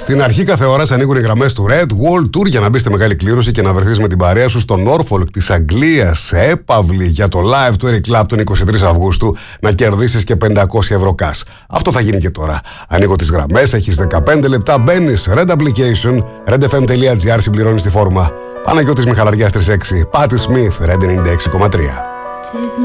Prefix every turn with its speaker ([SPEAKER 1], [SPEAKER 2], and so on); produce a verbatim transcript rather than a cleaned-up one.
[SPEAKER 1] Στην αρχή κάθε ώρα ανοίγουν οι γραμμές του Red Wall Tour για να μπει στη μεγάλη κλήρωση και να βρεθείς με την παρέα σου στο Norfolk της Αγγλίας σε έπαυλη για το live του Eric Clapton εικοστή τρίτη Αυγούστου να κερδίσεις και πεντακόσια ευρώ cash. Αυτό θα γίνει και τώρα. Ανοίγω τις γραμμές, έχεις δεκαπέντε λεπτά, μπαίνεις Red Application, redfm.gr, συμπληρώνεις τη φόρμα. Παναγιώτης Μιχαλαριάς τριάντα έξι, Patti Smith, Red ενενήντα έξι κόμμα τρία.